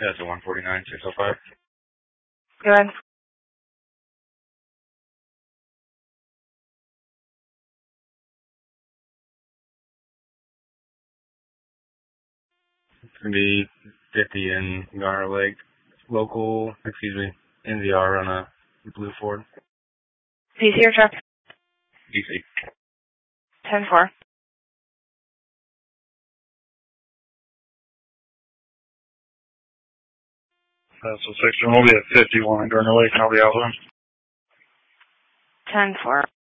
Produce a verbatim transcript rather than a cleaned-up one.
That's a one forty-nine, six oh five. Go ahead. It's going to be fifty in Garner Lake. Local, excuse me, N V R on a blue Ford. P C or truck? D C. ten four. That's a six. We'll be at fifty-one in Garner Lake, and I'll be out there. ten four.